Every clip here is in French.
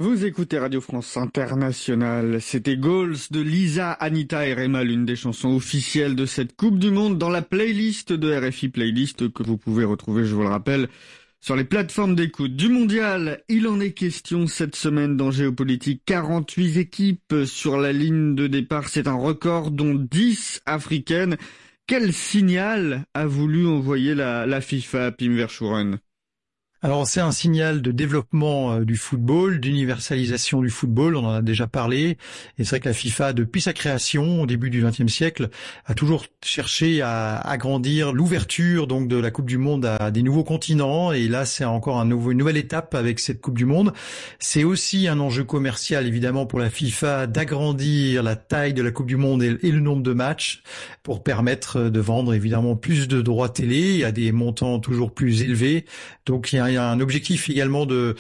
Vous écoutez Radio France Internationale. C'était Goals de Lisa, Anita et Rema, l'une des chansons officielles de cette Coupe du Monde dans la playlist de RFI Playlist que vous pouvez retrouver, je vous le rappelle, sur les plateformes d'écoute du mondial. Il en est question cette semaine dans Géopolitique. 48 équipes sur la ligne de départ. C'est un record, dont 10 africaines. Quel signal a voulu envoyer la FIFA, Pim Verschuren ? Alors c'est un signal de développement du football, d'universalisation du football, on en a déjà parlé, et c'est vrai que la FIFA, depuis sa création au début du XXe siècle, a toujours cherché à agrandir l'ouverture donc de la Coupe du Monde à des nouveaux continents, et là c'est encore une nouvelle étape avec cette Coupe du Monde. C'est aussi un enjeu commercial évidemment pour la FIFA d'agrandir la taille de la Coupe du Monde et le nombre de matchs pour permettre de vendre évidemment plus de droits télé à des montants toujours plus élevés. Donc il y a un objectif également de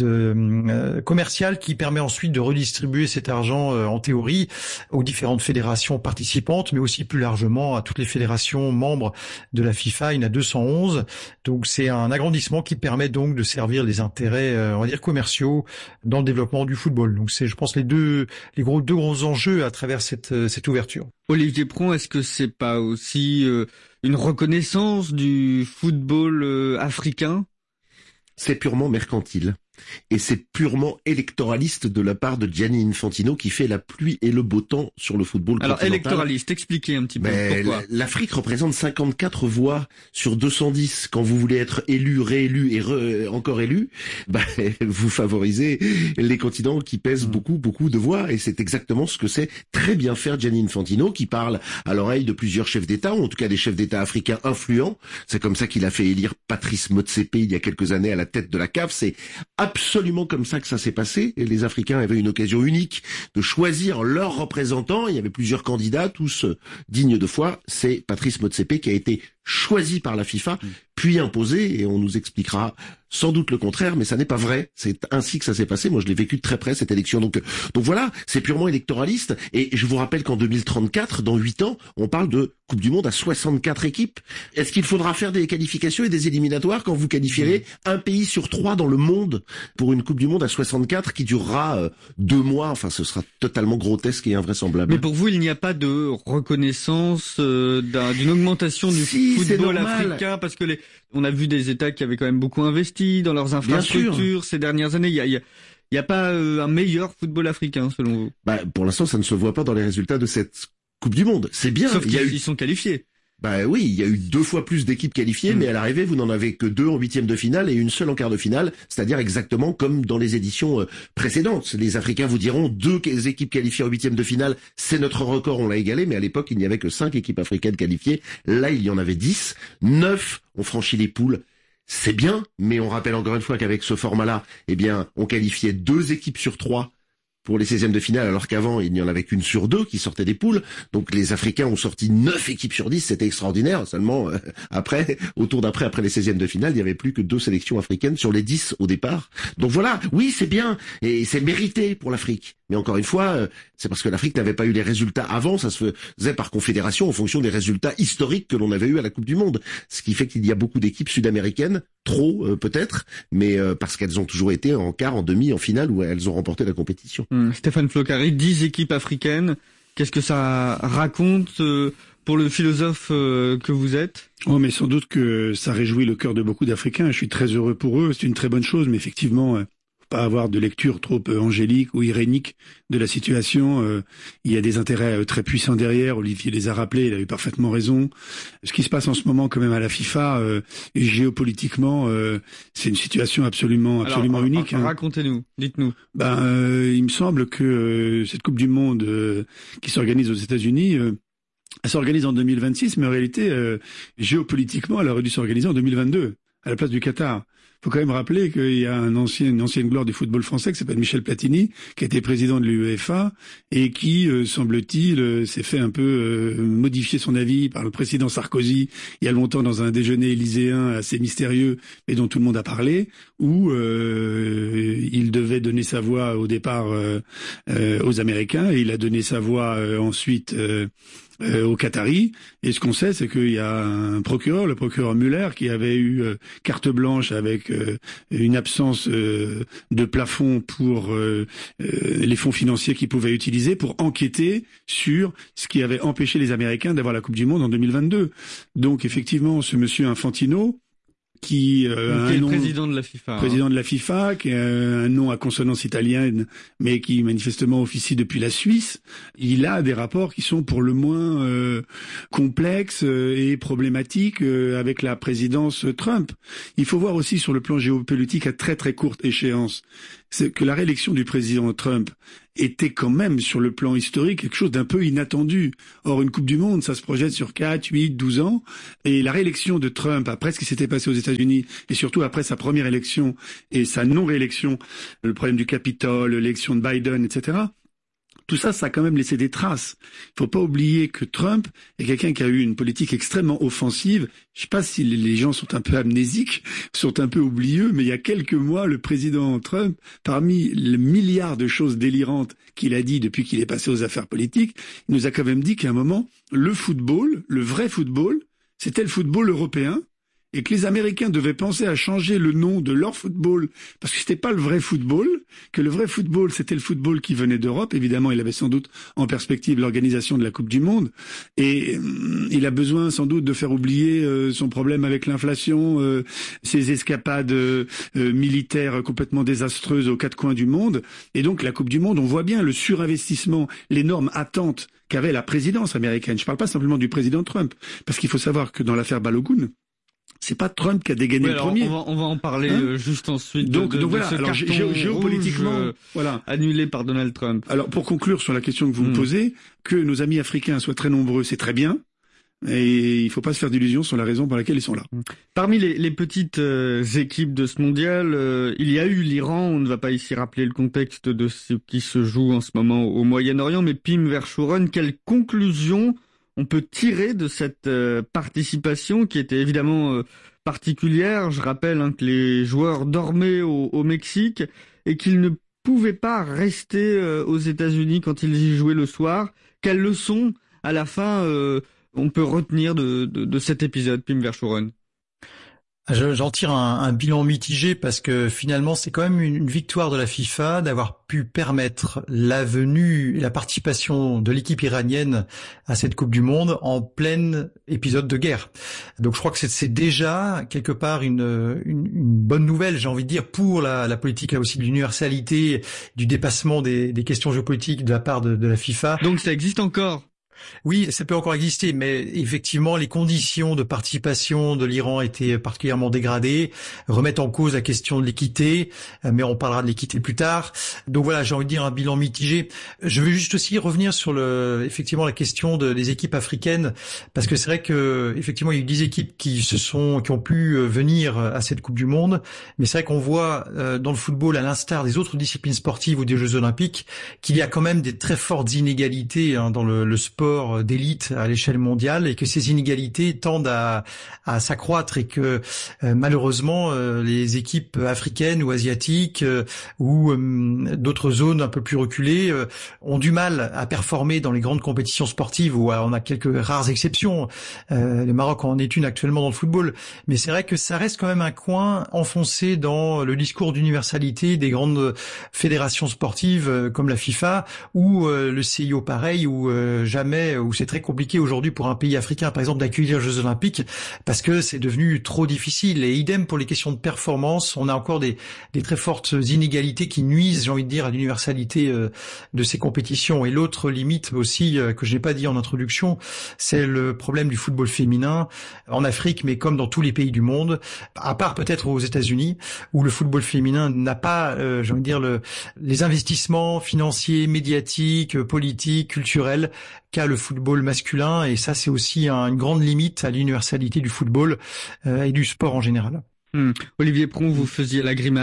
commercial qui permet ensuite de redistribuer cet argent en théorie aux différentes fédérations participantes, mais aussi plus largement à toutes les fédérations membres de la FIFA. Il y en a 211. Donc c'est un agrandissement qui permet donc de servir les intérêts, on va dire, commerciaux dans le développement du football. Donc c'est, je pense, les deux gros enjeux à travers cette ouverture. Olivier Pron, est-ce que c'est pas aussi une reconnaissance du football africain ? C'est purement mercantile. Et c'est purement électoraliste de la part de Gianni Infantino qui fait la pluie et le beau temps sur le football continental. Alors électoraliste, expliquez un petit peu pourquoi. L'Afrique représente 54 voix sur 210. Quand vous voulez être élu, réélu et encore élu, vous favorisez les continents qui pèsent beaucoup de voix. Et c'est exactement ce que sait très bien faire Gianni Infantino, qui parle à l'oreille de plusieurs chefs d'État, ou en tout cas des chefs d'État africains influents. C'est comme ça qu'il a fait élire Patrice Motsepe il y a quelques années à la tête de la CAF. C'est absolument comme ça que ça s'est passé. Et les Africains avaient une occasion unique de choisir leurs représentants. Il y avait plusieurs candidats, tous dignes de foi. C'est Patrice Motsepe qui a été choisi par la FIFA, puis imposé, et on nous expliquera sans doute le contraire, mais ça n'est pas vrai. C'est ainsi que ça s'est passé. Moi, je l'ai vécu de très près, cette élection. Donc voilà, c'est purement électoraliste. Et je vous rappelle qu'en 2034, dans 8 ans, on parle de Coupe du Monde à 64 équipes. Est-ce qu'il faudra faire des qualifications et des éliminatoires quand vous qualifierez un pays sur 3 dans le monde pour une Coupe du Monde à 64 qui durera 2 mois? Enfin, ce sera totalement grotesque et invraisemblable. Mais pour vous, il n'y a pas de reconnaissance d'une augmentation du football africain, parce que on a vu des États qui avaient quand même beaucoup investi dans leurs infrastructures ces dernières années. Il y a pas un meilleur football africain selon vous? Pour l'instant, ça ne se voit pas dans les résultats de cette Coupe du Monde. C'est bien. Sauf qu'ils sont qualifiés. Oui, il y a eu 2 fois plus d'équipes qualifiées, mais à l'arrivée, vous n'en avez que 2 en 8e de finale et une seule en quart de finale, c'est-à-dire exactement comme dans les éditions précédentes. Les Africains vous diront 2 équipes qualifiées en 8e de finale, c'est notre record, on l'a égalé, mais à l'époque, il n'y avait que 5 équipes africaines qualifiées. Là, il y en avait 10. 9 ont franchi les poules. C'est bien, mais on rappelle encore une fois qu'avec ce format-là, on qualifiait 2 équipes sur 3 pour les 16e de finale, alors qu'avant, il n'y en avait qu'une sur 2 qui sortait des poules. Donc les Africains ont sorti 9 équipes sur 10, c'était extraordinaire. Seulement, après les 16e de finale, il n'y avait plus que 2 sélections africaines sur les 10 au départ. Donc voilà, oui, c'est bien, et c'est mérité pour l'Afrique. Mais encore une fois, c'est parce que l'Afrique n'avait pas eu les résultats avant, ça se faisait par confédération en fonction des résultats historiques que l'on avait eu à la Coupe du Monde. Ce qui fait qu'il y a beaucoup d'équipes sud-américaines, trop peut-être, mais parce qu'elles ont toujours été en quart, en demi, en finale, où elles ont remporté la compétition. Stéphane Flocari, 10 équipes africaines, qu'est-ce que ça raconte pour le philosophe que vous êtes? Mais sans doute que ça réjouit le cœur de beaucoup d'Africains. Je suis très heureux pour eux, c'est une très bonne chose, mais effectivement, pas avoir de lecture trop angélique ou irénique de la situation. Il y a des intérêts très puissants derrière. Olivier les a rappelés, il a eu parfaitement raison. Ce qui se passe en ce moment quand même à la FIFA, géopolitiquement, c'est une situation absolument unique. Racontez-nous, dites-nous. Il me semble que cette Coupe du Monde qui s'organise aux États-Unis, elle s'organise en 2026, mais en réalité, géopolitiquement, elle aurait dû s'organiser en 2022, à la place du Qatar. Faut quand même rappeler qu'il y a une ancienne gloire du football français qui s'appelle Michel Platini, qui a été président de l'UEFA et qui, semble-t-il, s'est fait un peu modifier son avis par le président Sarkozy il y a longtemps dans un déjeuner élyséen assez mystérieux, mais dont tout le monde a parlé, où il devait devait donner sa voix au départ aux Américains, et il a donné sa voix ensuite aux Qataris. Et ce qu'on sait, c'est qu'il y a un procureur, le procureur Mueller, qui avait eu carte blanche avec une absence de plafond pour les fonds financiers qu'ils pouvaient utiliser pour enquêter sur ce qui avait empêché les Américains d'avoir la Coupe du Monde en 2022. Donc effectivement, ce monsieur Infantino, qui est le président de la FIFA. Président de la FIFA, qui a un nom à consonance italienne, mais qui manifestement officie depuis la Suisse. Il a des rapports qui sont pour le moins complexes et problématiques avec la présidence Trump. Il faut voir aussi sur le plan géopolitique à très très courte échéance, c'est que la réélection du président Trump était quand même sur le plan historique quelque chose d'un peu inattendu. Or, une Coupe du Monde, ça se projette sur 4, 8, 12 ans. Et la réélection de Trump, après ce qui s'était passé aux États-Unis, et surtout après sa première élection et sa non-réélection, le problème du Capitole, l'élection de Biden, etc., tout ça, ça a quand même laissé des traces. Il faut pas oublier que Trump est quelqu'un qui a eu une politique extrêmement offensive. Je sais pas si les gens sont un peu amnésiques, sont un peu oublieux, mais il y a quelques mois, le président Trump, parmi le milliard de choses délirantes qu'il a dit depuis qu'il est passé aux affaires politiques, il nous a quand même dit qu'à un moment, le football, le vrai football, c'était le football européen, et que les Américains devaient penser à changer le nom de leur football parce que c'était pas le vrai football, que le vrai football c'était le football qui venait d'Europe. Évidemment, il avait sans doute en perspective l'organisation de la Coupe du Monde, et il a besoin sans doute de faire oublier son problème avec l'inflation, ses escapades militaires complètement désastreuses aux quatre coins du monde. Et donc la Coupe du Monde, on voit bien le surinvestissement, l'énorme attente qu'avait la présidence américaine. Je parle pas simplement du président Trump, parce qu'il faut savoir que dans l'affaire Balogun, c'est pas Trump qui a dégainé le premier. On va en parler juste ensuite. Donc voilà. De ce alors géopolitiquement, voilà, annulé par Donald Trump. Alors pour conclure sur la question que vous me posez, que nos amis africains soient très nombreux, c'est très bien. Et il faut pas se faire d'illusions sur la raison pour laquelle ils sont là. Parmi les petites équipes de ce mondial, il y a eu l'Iran. On ne va pas ici rappeler le contexte de ce qui se joue en ce moment au Moyen-Orient, mais Pim Verchouren, quelle conclusion on peut tirer de cette participation qui était évidemment particulière? Je rappelle que les joueurs dormaient au Mexique et qu'ils ne pouvaient pas rester aux États-Unis quand ils y jouaient le soir. Quelles leçons, à la fin, on peut retenir de cet épisode, Pim Verchouren? J'en tire un bilan mitigé parce que finalement c'est quand même une victoire de la FIFA d'avoir pu permettre la venue et la participation de l'équipe iranienne à cette Coupe du Monde en plein épisode de guerre. Donc je crois que c'est déjà quelque part une bonne nouvelle, j'ai envie de dire, pour la politique là aussi de l'universalité, du dépassement des questions géopolitiques de la part de la FIFA. Donc ça existe encore? Oui, ça peut encore exister, mais effectivement, les conditions de participation de l'Iran étaient particulièrement dégradées, remettent en cause la question de l'équité, mais on parlera de l'équité plus tard. Donc voilà, j'ai envie de dire un bilan mitigé. Je veux juste aussi revenir sur effectivement la question des équipes africaines, parce que c'est vrai que effectivement il y a eu 10 équipes qui ont pu venir à cette Coupe du Monde, mais c'est vrai qu'on voit dans le football, à l'instar des autres disciplines sportives ou des Jeux Olympiques, qu'il y a quand même des très fortes inégalités dans le sport d'élite à l'échelle mondiale, et que ces inégalités tendent à s'accroître, et que malheureusement les équipes africaines ou asiatiques ou d'autres zones un peu plus reculées ont du mal à performer dans les grandes compétitions sportives, où on a quelques rares exceptions. Le Maroc en est une actuellement dans le football, mais c'est vrai que ça reste quand même un coin enfoncé dans le discours d'universalité des grandes fédérations sportives comme la FIFA ou le CIO pareil, où c'est très compliqué aujourd'hui pour un pays africain, par exemple, d'accueillir les Jeux Olympiques, parce que c'est devenu trop difficile. Et idem pour les questions de performance, on a encore des très fortes inégalités qui nuisent, j'ai envie de dire, à l'universalité de ces compétitions. Et l'autre limite aussi, que je n'ai pas dit en introduction, c'est le problème du football féminin en Afrique, mais comme dans tous les pays du monde, à part peut-être aux États-Unis, où le football féminin n'a pas, j'ai envie de dire, les investissements financiers, médiatiques, politiques, culturels qu'a le football masculin, et ça c'est aussi une grande limite à l'universalité du football et du sport en général. Olivier Pron, vous faisiez la grimace.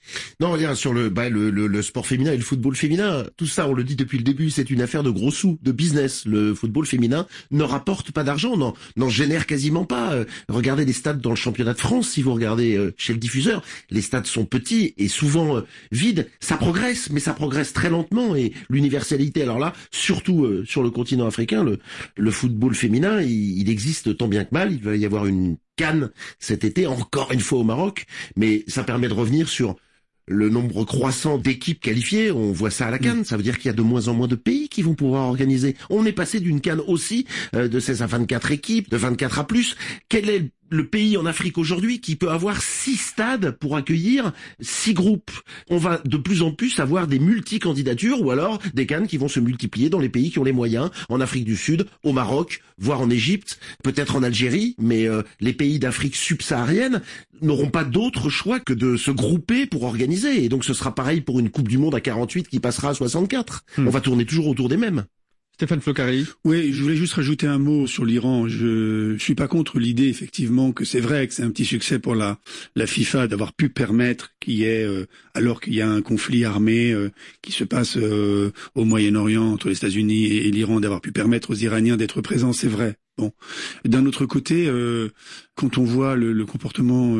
Non, rien sur le sport féminin et le football féminin. Tout ça, on le dit depuis le début, c'est une affaire de gros sous, de business. Le football féminin ne rapporte pas d'argent, n'en génère quasiment pas. Regardez les stades dans le championnat de France, si vous regardez chez le diffuseur, les stades sont petits et souvent vides. Ça progresse, mais ça progresse très lentement. Et l'universalité, alors là, surtout sur le continent africain, le football féminin, il existe tant bien que mal. Il va y avoir une CAN cet été, encore une fois au Maroc, mais ça permet de revenir sur le nombre croissant d'équipes qualifiées. On voit ça à la CAN, ça veut dire qu'il y a de moins en moins de pays qui vont pouvoir organiser. On est passé d'une CAN aussi de 16 à 24 équipes, de 24 à plus. Quel est le pays en Afrique aujourd'hui qui peut avoir 6 stades pour accueillir 6 groupes? On va de plus en plus avoir des multi-candidatures ou alors des CAN qui vont se multiplier dans les pays qui ont les moyens, en Afrique du Sud, au Maroc, voire en Égypte, peut-être en Algérie, mais les pays d'Afrique subsaharienne n'auront pas d'autre choix que de se grouper pour organiser. Et donc ce sera pareil pour une Coupe du Monde à 48 qui passera à 64. On va tourner toujours autour des mêmes. Stéphane Floccari. Oui, je voulais juste rajouter un mot sur l'Iran. Je suis pas contre l'idée, effectivement, que c'est vrai que c'est un petit succès pour la FIFA d'avoir pu permettre qu'il y ait, alors qu'il y a un conflit armé qui se passe au Moyen-Orient entre les États-Unis et l'Iran, d'avoir pu permettre aux Iraniens d'être présents, c'est vrai. Bon, d'un autre côté, quand on voit le comportement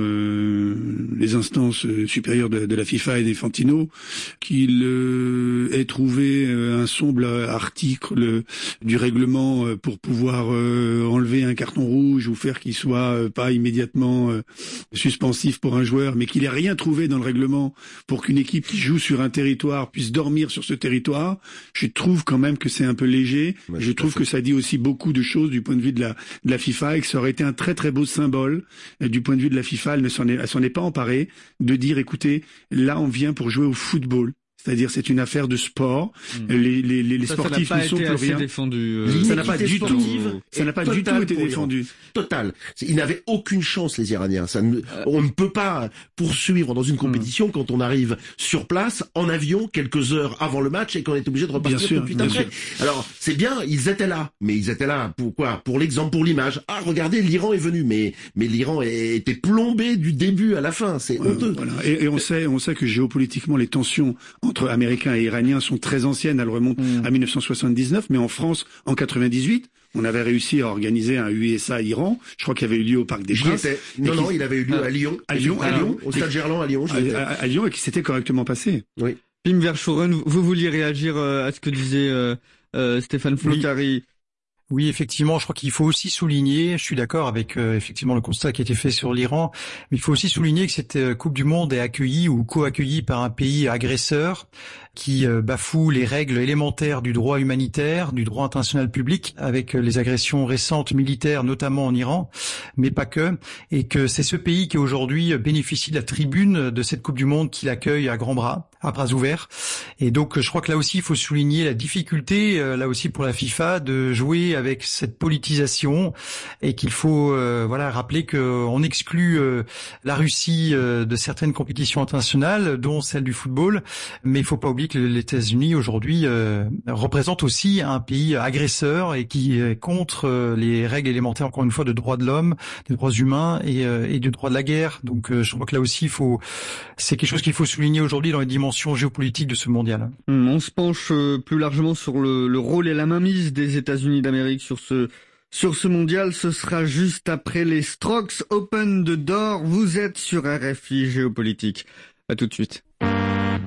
des instances supérieures de la FIFA et d'Infantino, qu'il ait trouvé un sombre article du règlement pour pouvoir enlever un carton rouge ou faire qu'il soit pas immédiatement suspensif pour un joueur, mais qu'il ait rien trouvé dans le règlement pour qu'une équipe qui joue sur un territoire puisse dormir sur ce territoire, je trouve quand même que c'est un peu léger. Ouais, je trouve que ça dit aussi beaucoup de choses du point de vue de la FIFA et que ça aurait été un très très beau symbole du point de vue de la FIFA. Elle s'en est pas emparée de dire, écoutez, là on vient pour jouer au football. C'est-à-dire, c'est une affaire de sport. Les sportifs ne sont plus rien. Ça n'a pas du tout été défendu. Total. Ils n'avaient aucune chance, les Iraniens. On ne peut pas poursuivre dans une compétition quand on arrive sur place, en avion, quelques heures avant le match et qu'on est obligé de repartir tout de suite après. Alors, c'est bien, ils étaient là. Mais ils étaient là, pourquoi? Pour l'exemple, pour l'image. Ah, regardez, l'Iran est venu. Mais l'Iran était plombé du début à la fin. C'est honteux. Voilà. Et on sait que géopolitiquement, les tensions entre Américains et Iraniens sont très anciennes, elles remontent à 1979, mais en France, en 98, on avait réussi à organiser un USA-Iran. Je crois qu'il avait eu lieu au Parc des Princes. Non, il avait eu lieu à Lyon. À Lyon, au Stade Gerland à Lyon. À Lyon, et qui s'était correctement passé. Oui. Pim Verschuren, vous vouliez réagir à ce que disait Stéphane Floccari? Oui, effectivement, je crois qu'il faut aussi souligner, je suis d'accord avec effectivement le constat qui a été fait sur l'Iran, mais il faut aussi souligner que cette Coupe du Monde est accueillie ou co-accueillie par un pays agresseur qui bafoue les règles élémentaires du droit humanitaire, du droit international public, avec les agressions récentes militaires, notamment en Iran, mais pas que, et que c'est ce pays qui aujourd'hui bénéficie de la tribune de cette Coupe du Monde qui l'accueille à grands bras, à bras ouverts. Et donc, je crois que là aussi, il faut souligner la difficulté, là aussi pour la FIFA, de jouer avec cette politisation et qu'il faut rappeler qu'on exclut la Russie de certaines compétitions internationales, dont celle du football, mais il faut pas oublier que les États-Unis aujourd'hui représentent aussi un pays agresseur et qui est contre les règles élémentaires, encore une fois, de droits de l'homme, des droits humains et du droit de la guerre. Donc je crois que là aussi c'est quelque chose qu'il faut souligner aujourd'hui dans les dimensions géopolitiques de ce mondial. On se penche plus largement sur le rôle et la mainmise des États-Unis d'Amérique sur ce mondial. Ce sera juste après les Strokes Open de Door. Vous êtes sur RFI Géopolitique. À tout de suite.